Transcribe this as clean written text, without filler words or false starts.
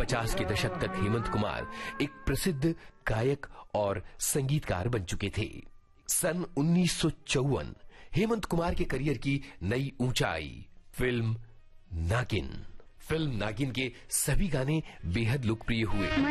50 के दशक तक हेमंत कुमार एक प्रसिद्ध गायक और संगीतकार बन चुके थे। सन 1954 हेमंत कुमार के करियर की नई ऊंचाई फिल्म नागिन के सभी गाने बेहद लोकप्रिय हुए।